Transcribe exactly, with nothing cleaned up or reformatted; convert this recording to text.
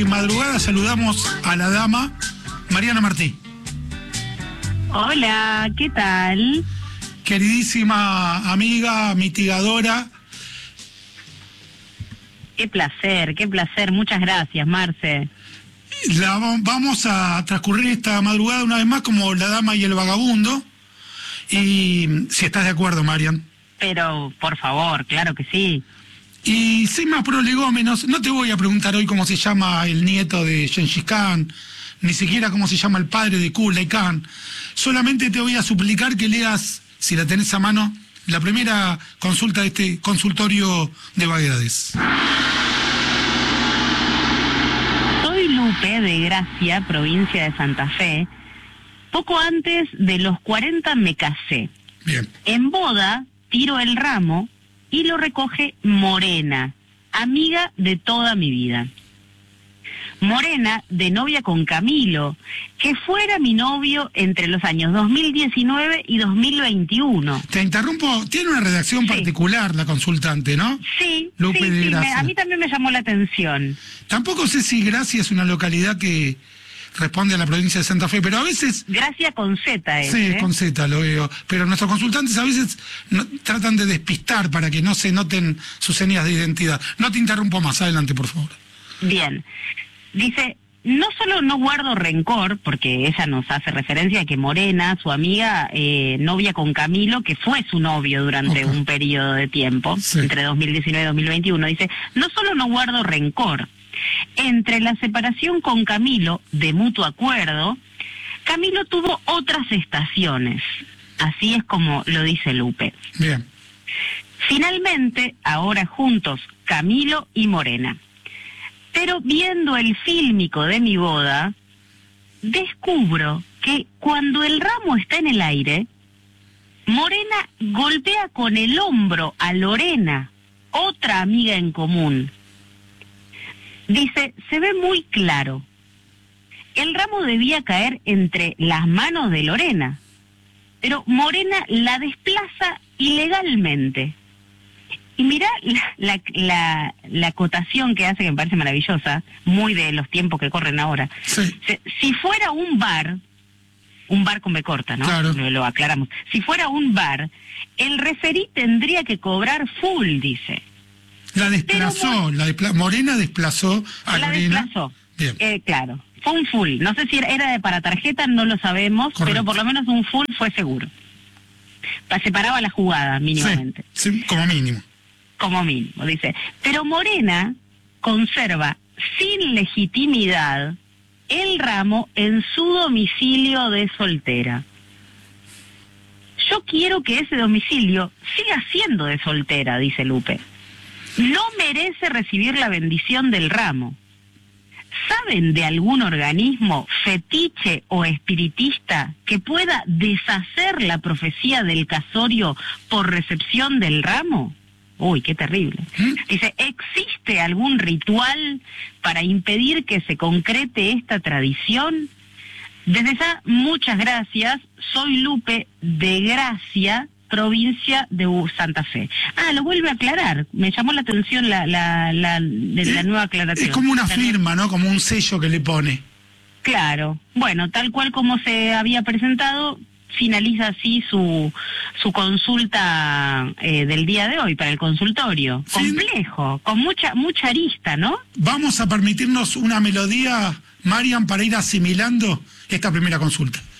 En madrugada saludamos a la dama Mariana Martí. Hola, ¿qué tal? Queridísima amiga, mitigadora. Qué placer, qué placer. Muchas gracias, Marce. La, vamos a transcurrir esta madrugada una vez más como la dama y el vagabundo. Y si estás de acuerdo, Marian. Pero, por favor, claro que sí. Y sin más prolegómenos, no te voy a preguntar hoy cómo se llama el nieto de Gengis Khan, ni siquiera cómo se llama el padre de Kublai Khan. Solamente te voy a suplicar que leas, si la tenés a mano, la primera consulta de este consultorio de vaguedades. Soy Lupe de Gracia, provincia de Santa Fe. Poco antes de los cuarenta me casé. Bien. En boda tiro el ramo y lo recoge Morena, amiga de toda mi vida. Morena, de novia con Camilo, que fuera mi novio entre los años dos mil diecinueve y dos mil veintiuno. Te interrumpo, tiene una redacción sí. particular la consultante, ¿no? Sí, Lupe sí, de sí, Gracia. me, a mí también me llamó la atención. Tampoco sé si Gracia es una localidad que responde a la provincia de Santa Fe, pero a veces... Gracia con Z es, Sí, ¿eh? con Z lo veo. Pero nuestros consultantes a veces no, tratan de despistar para que no se noten sus señas de identidad. No te interrumpo más, adelante, por favor. Bien. Dice, no solo no guardo rencor, porque ella nos hace referencia a que Morena, su amiga, eh, novia con Camilo, que fue su novio durante Okay. un periodo de tiempo, Sí. entre dos mil diecinueve y dos mil veintiuno, dice, no solo no guardo rencor, entre la separación con Camilo, de mutuo acuerdo, Camilo tuvo otras estaciones. Así es como lo dice Lupe. Bien. Finalmente, ahora juntos, Camilo y Morena. Pero viendo el fílmico de mi boda, descubro que cuando el ramo está en el aire, Morena golpea con el hombro a Lorena, otra amiga en común. Dice, se ve muy claro. El ramo debía caer entre las manos de Lorena, pero Morena la desplaza ilegalmente. Y mirá la, la, la, la acotación que hace, que me parece maravillosa, muy de los tiempos que corren ahora. Sí. Si, si fuera un bar, un bar con B corta, ¿no? Claro. Lo, lo aclaramos. Si fuera un bar, el referí tendría que cobrar full, dice. La desplazó, Pero, la despla Morena desplazó a la Lorena. desplazó. Bien. Eh, claro, fue un full. No sé si era, era de para tarjeta, no lo sabemos, Correcto. pero por lo menos un full fue seguro. Pa- Separaba la jugada mínimamente. Sí, sí, como mínimo. Como mínimo, dice. Pero Morena conserva sin legitimidad el ramo en su domicilio de soltera. Yo quiero que ese domicilio siga siendo de soltera, dice Lupe. No merece recibir la bendición del ramo. ¿Saben de algún organismo fetiche o espiritista que pueda deshacer la profecía del casorio por recepción del ramo? Uy, qué terrible. ¿Mm? Dice, ¿existe algún ritual para impedir que se concrete esta tradición? Desde ya, muchas gracias. Soy Lupe de Gracia, provincia de Santa Fe. Ah, lo vuelve a aclarar. Me llamó la atención la, la, la, de la Es- nueva aclaración. Es como una La nueva- firma, ¿no? Como un sello que le pone. Claro. Bueno, tal cual como se había presentado, finaliza así su su consulta eh, del día de hoy para el consultorio. Sí. Complejo, con mucha mucha arista, ¿no? Vamos a permitirnos una melodía, Marian, para ir asimilando esta primera consulta.